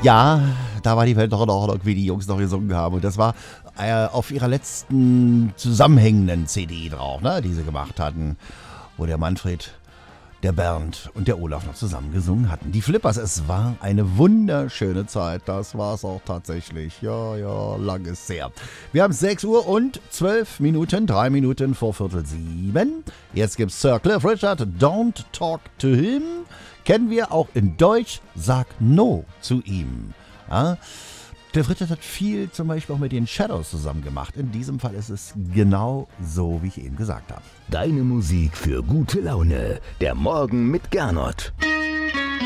Ja, da war die Welt noch, wie die Jungs noch gesungen haben. Und das war auf ihrer letzten zusammenhängenden CD drauf, ne, die sie gemacht hatten, wo der Manfred, der Bernd und der Olaf noch zusammen gesungen hatten. Die Flippers, es war eine wunderschöne Zeit. Das war es auch tatsächlich. Ja, lang ist her. Wir haben 6 Uhr und 12 Minuten, 3 Minuten vor 6:45. Jetzt gibt's Sir Cliff Richard, Don't Talk to Him. Kennen wir auch in Deutsch, Sag No zu ihm. Ja? Cliff Richard hat viel zum Beispiel auch mit den Shadows zusammen gemacht. In diesem Fall ist es genau so, wie ich eben gesagt habe. Deine Musik für gute Laune. Der Morgen mit Gernot.